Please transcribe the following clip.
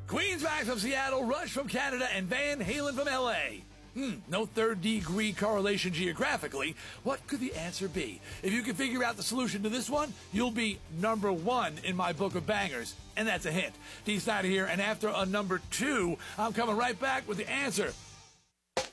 Queensrÿche from Seattle, Rush from Canada, and Van Halen from LA. No third-degree correlation geographically. What could the answer be? If you can figure out the solution to this one, you'll be number one in my book of bangers. And that's a hint. D. Snyder here, and after a number 2, I'm coming right back with the answer